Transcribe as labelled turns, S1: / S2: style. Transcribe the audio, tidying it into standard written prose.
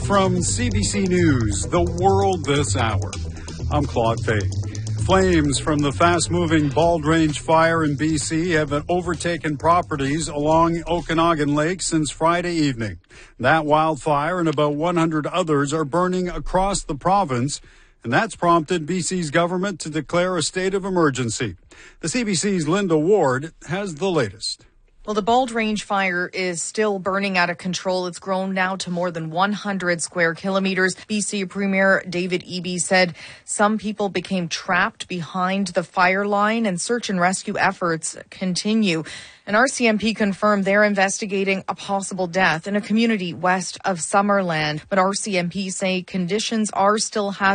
S1: From CBC News, The World This Hour, I'm Claude Fay. Flames from the fast-moving Bald Range fire in BC have overtaken properties along Okanagan Lake since Friday evening. That wildfire and about 100 others are burning across the province, and that's prompted BC's government to declare a state of emergency. The CBC's Linda Ward has the latest.
S2: Well, the Bald Range fire is still burning out of control. It's grown now to more than 100 square kilometers. BC Premier David Eby said some people became trapped behind the fire line and search and rescue efforts continue. And RCMP confirmed they're investigating a possible death in a community west of Summerland. But RCMP say conditions are still hazardous